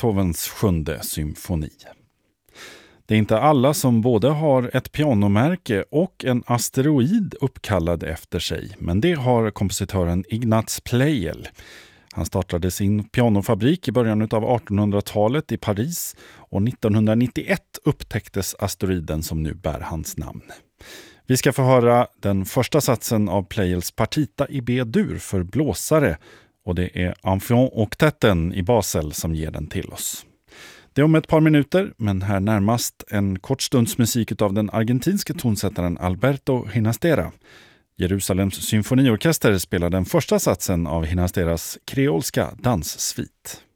Beethovens 7:e symfoni. Det är inte alla som både har ett pianomärke och en asteroid uppkallad efter sig, men det har kompositören Ignaz Pleyel. Han startade sin pianofabrik i början av 1800-talet i Paris och 1991 upptäcktes asteroiden som nu bär hans namn. Vi ska få höra den första satsen av Pleyels partita i B-dur för blåsare och det är Amphion-oktetten i Basel som ger den till oss. Det är om ett par minuter, men här närmast en kort stunds musik av den argentinske tonsättaren Alberto Ginastera. Jerusalems symfoniorkester spelar den första satsen av Ginasteras kreolska danssvit.